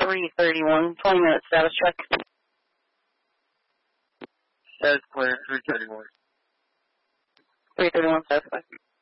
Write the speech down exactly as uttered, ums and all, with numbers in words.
three thirty-one, twenty minute status check. That's clear, three thirty-one. three thirty-one status check.